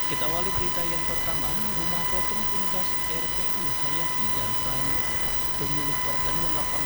Kita awali berita yang pertama, rumah potong tugas RPU Hayati dan peran penyuluh pertanian